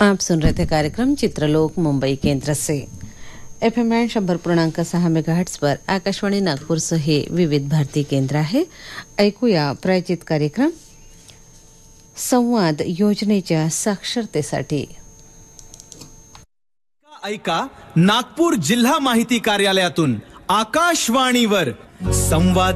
आप सुन रहे थे कार्यक्रम चित्रलोक मुंबई केंद्र से। FM 100.6 मेगाहर्ट्ज पर आकाशवाणी नागपूरचं हे विविध भारती केंद्र आहे। ऐकूया प्रायोजित कार्यक्रम संवाद योजनेच्या साक्षरतेसाठी। ऐका नागपूर जिल्हा माहिती कार्यालयातून आकाशवाणीवर संवाद